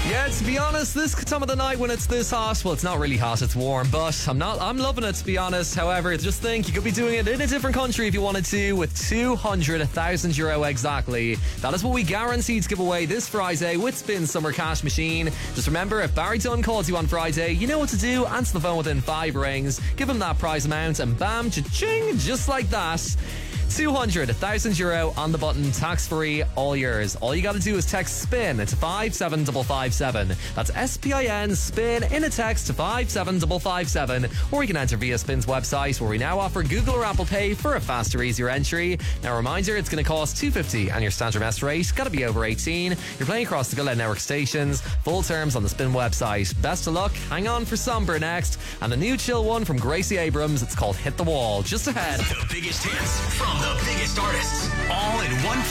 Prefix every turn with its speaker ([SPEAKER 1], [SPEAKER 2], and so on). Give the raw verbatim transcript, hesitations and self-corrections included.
[SPEAKER 1] Yeah, to be honest, this time of the night when it's this hot, well, it's not really hot, it's warm, but I'm not, I'm loving it, to be honest. However, just think, you could be doing it in a different country if you wanted to, with two hundred thousand euro exactly. That is what we guarantee to give away this Friday with Spin Summer Cash Machine. Just remember, if Barry Dunn calls you on Friday, you know what to do. Answer the phone within five rings, give him that prize amount, and bam, cha-ching, just like that. two hundred thousand euro on the button, tax-free, all yours. All you gotta do is text SPIN to five seven five five seven. That's S P I N, SPIN, in a text to five seven five five seven. Or you can enter via Spin's website, where we now offer Google or Apple Pay for a faster, easier entry. Now, a reminder, it's gonna cost two hundred fifty and your standard mess rate. Gotta be over eighteen. You're playing across the Go Loud Network stations. Full terms on the Spin website. Best of luck. Hang on for Somber next. And the new chill one from Gracie Abrams. It's called Hit the Wall. Just ahead.
[SPEAKER 2] The biggest hits from the biggest artists, all in one